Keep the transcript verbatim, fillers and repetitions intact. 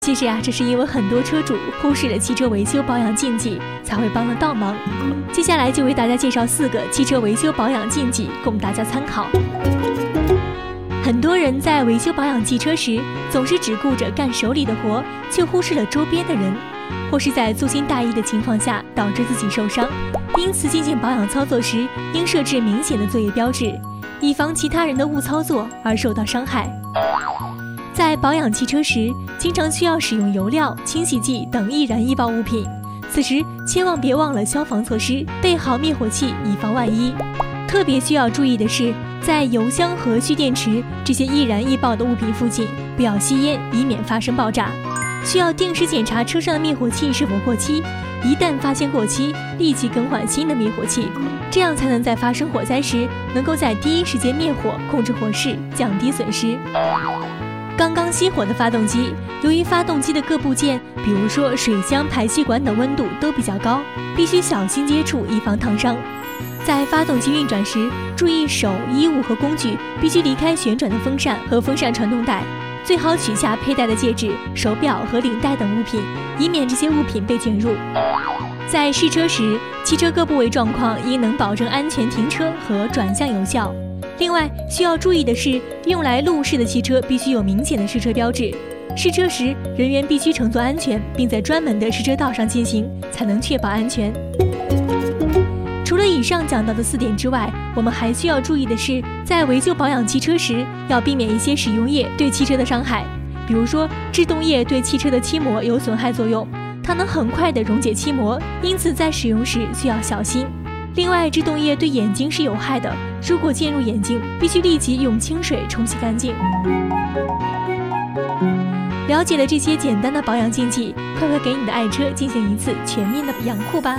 其实啊，这是因为很多车主忽视了汽车维修保养禁忌，才会帮了倒忙。接下来就为大家介绍四个汽车维修保养禁忌，供大家参考。很多人在维修保养汽车时，总是只顾着干手里的活，却忽视了周边的人，或是在粗心大意的情况下导致自己受伤。因此，进行保养操作时，应设置明显的作业标志，以防其他人的误操作而受到伤害。在保养汽车时，经常需要使用油料、清洗剂等易燃易爆物品，此时千万别忘了消防措施，备好灭火器以防万一。特别需要注意的是，在油箱和蓄电池这些易燃易爆的物品附近，不要吸烟，以免发生爆炸。需要定时检查车上的灭火器是否过期，一旦发现过期，立即更换新的灭火器，这样才能在发生火灾时，能够在第一时间灭火，控制火势，降低损失。刚刚熄火的发动机，由于发动机的各部件，比如说水箱、排气管等温度都比较高，必须小心接触，以防烫伤。在发动机运转时，注意手、衣物和工具必须离开旋转的风扇和风扇传动带，最好取下佩戴的戒指、手表和领带等物品，以免这些物品被卷入。在试车时，汽车各部位状况应能保证安全停车和转向有效。另外需要注意的是，用来路试的汽车必须有明显的试车标志。试车时，人员必须乘坐安全，并在专门的试车道上进行，才能确保安全。除了以上讲到的四点之外，我们还需要注意的是，在维修保养汽车时，要避免一些使用液对汽车的伤害。比如说，制动液对汽车的漆膜有损害作用，它能很快地溶解漆膜，因此在使用时需要小心。另外，制动液对眼睛是有害的，如果溅入眼睛，必须立即用清水冲洗干净。了解了这些简单的保养禁忌，快快给你的爱车进行一次全面的养护吧。